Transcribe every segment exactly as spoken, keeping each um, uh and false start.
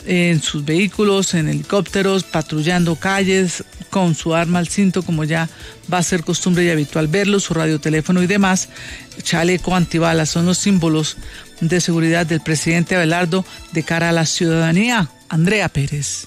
en sus vehículos, en helicópteros, patrullando calles, con su arma al cinto, como ya va a ser costumbre y habitual verlo, su radioteléfono y demás. Chaleco antibalas son los símbolos de seguridad del presidente Abelardo de cara a la ciudadanía. Andrea Pérez.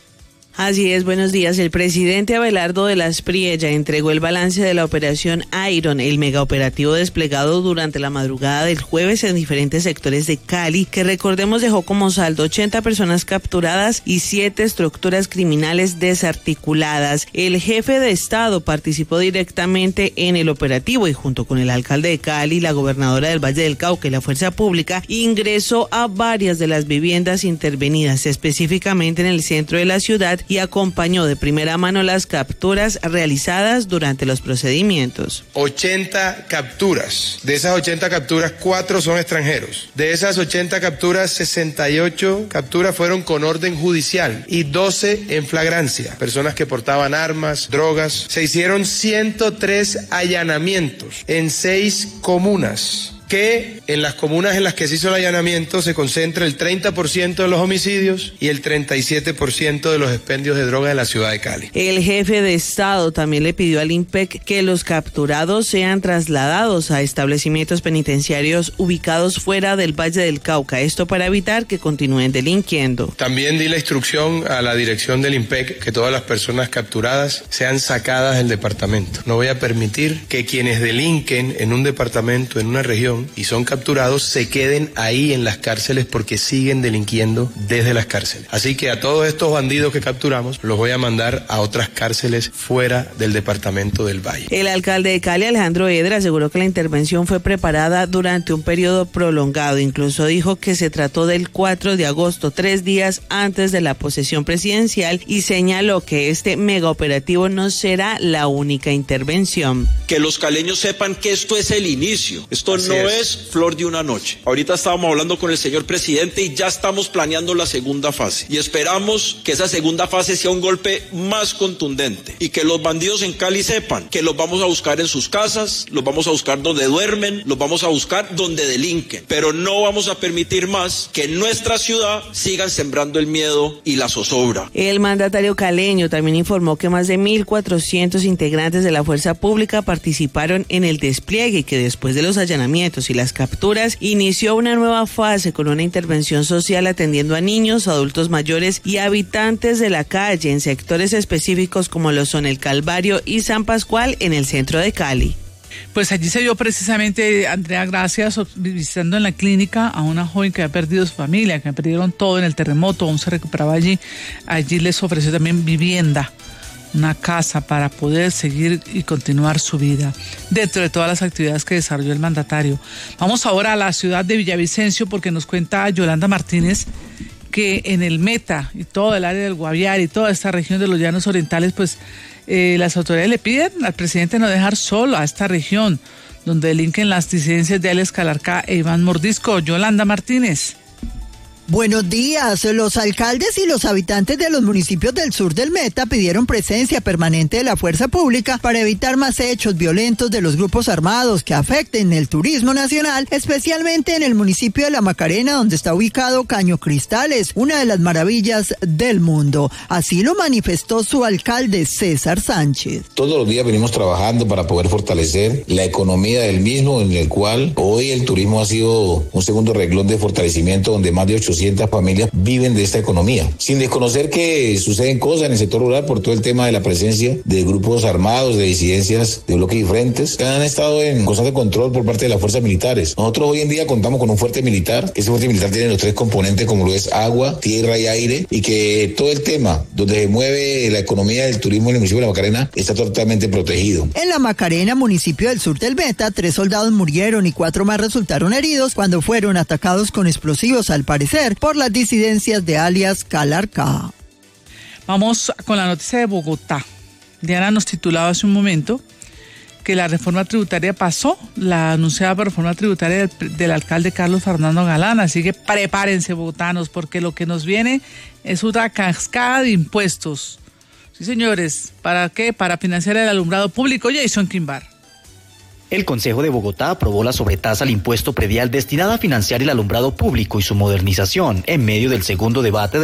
Así es, buenos días. El presidente Abelardo de la Espriella entregó el balance de la operación Iron, el megaoperativo desplegado durante la madrugada del jueves en diferentes sectores de Cali, que recordemos dejó como saldo ochenta personas capturadas y siete estructuras criminales desarticuladas. El jefe de Estado participó directamente en el operativo y junto con el alcalde de Cali, la gobernadora del Valle del Cauca y la Fuerza Pública, ingresó a varias de las viviendas intervenidas, específicamente en el centro de la ciudad, y acompañó de primera mano las capturas realizadas durante los procedimientos. ochenta capturas. De esas ochenta capturas, cuatro son extranjeros. De esas ochenta capturas, sesenta y ocho capturas fueron con orden judicial y doce en flagrancia. Personas que portaban armas, drogas. Se hicieron ciento tres allanamientos en seis comunas, que en las comunas en las que se hizo el allanamiento se concentra el treinta por ciento de los homicidios y el treinta y siete por ciento de los expendios de droga en la ciudad de Cali. El jefe de Estado también le pidió al IMPEC que los capturados sean trasladados a establecimientos penitenciarios ubicados fuera del Valle del Cauca, esto para evitar que continúen delinquiendo. También di la instrucción a la dirección del IMPEC que todas las personas capturadas sean sacadas del departamento. No voy a permitir que quienes delinquen en un departamento, en una región, y son capturados, se queden ahí en las cárceles porque siguen delinquiendo desde las cárceles. Así que a todos estos bandidos que capturamos los voy a mandar a otras cárceles fuera del departamento del Valle. El alcalde de Cali, Alejandro Edra, aseguró que la intervención fue preparada durante un periodo prolongado. Incluso dijo que se trató del cuatro de agosto, tres días antes de la posesión presidencial, y señaló que este megaoperativo no será la única intervención. Que los caleños sepan que esto es el inicio. Esto Así no es. es flor de una noche. Ahorita estábamos hablando con el señor presidente y ya estamos planeando la segunda fase. Y esperamos que esa segunda fase sea un golpe más contundente y que los bandidos en Cali sepan que los vamos a buscar en sus casas, los vamos a buscar donde duermen, los vamos a buscar donde delinquen. Pero no vamos a permitir más que en nuestra ciudad sigan sembrando el miedo y la zozobra. El mandatario caleño también informó que más de mil cuatrocientos integrantes de la Fuerza Pública participaron en el despliegue y que después de los allanamientos y las capturas, inició una nueva fase con una intervención social atendiendo a niños, adultos mayores y habitantes de la calle en sectores específicos como lo son el Calvario y San Pascual en el centro de Cali. Pues allí se vio precisamente, Andrea, gracias, visitando en la clínica a una joven que había perdido su familia, que perdieron todo en el terremoto, aún se recuperaba allí. Allí les ofreció también vivienda, una casa para poder seguir y continuar su vida dentro de todas las actividades que desarrolló el mandatario. Vamos ahora a la ciudad de Villavicencio porque nos cuenta Yolanda Martínez que en el Meta y todo el área del Guaviare y toda esta región de los Llanos Orientales, pues eh, las autoridades le piden al presidente no dejar solo a esta región donde delinquen las disidencias de Alex Calarcá e Iván Mordisco. Yolanda Martínez. Buenos días. Los alcaldes y los habitantes de los municipios del sur del Meta pidieron presencia permanente de la fuerza pública para evitar más hechos violentos de los grupos armados que afecten el turismo nacional, especialmente en el municipio de La Macarena, donde está ubicado Caño Cristales, una de las maravillas del mundo. Así lo manifestó su alcalde César Sánchez. Todos los días venimos trabajando para poder fortalecer la economía del mismo, en el cual hoy el turismo ha sido un segundo renglón de fortalecimiento donde más de ochocientas familias viven de esta economía, sin desconocer que suceden cosas en el sector rural por todo el tema de la presencia de grupos armados, de disidencias de bloques diferentes, que han estado en constante control por parte de las fuerzas militares. Nosotros hoy en día contamos con un fuerte militar, ese fuerte militar tiene los tres componentes como lo es agua, tierra y aire, y que todo el tema donde se mueve la economía del turismo en el municipio de La Macarena está totalmente protegido. En La Macarena, municipio del sur del Meta, tres soldados murieron y cuatro más resultaron heridos cuando fueron atacados con explosivos, al parecer por las disidencias de alias Calarcá. Vamos con la noticia de Bogotá. Diana nos titulaba hace un momento que la reforma tributaria pasó, la anunciada reforma tributaria del, del alcalde Carlos Fernando Galán, así que prepárense, bogotanos, porque lo que nos viene es una cascada de impuestos. Sí, señores, ¿para qué? Para financiar el alumbrado público. Jason Quimbar. El Consejo de Bogotá aprobó la sobretasa al impuesto predial destinada a financiar el alumbrado público y su modernización en medio del segundo debate de